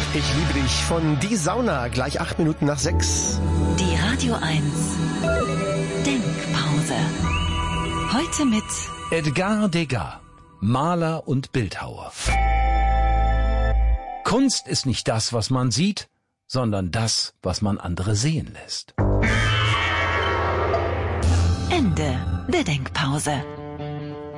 Ich liebe dich von Die Sauna, gleich 8 Minuten nach 6. Die Radio 1 Denkpause. Heute mit Edgar Degas, Maler und Bildhauer. Kunst ist nicht das, was man sieht, sondern das, was man andere sehen lässt. Ende der Denkpause.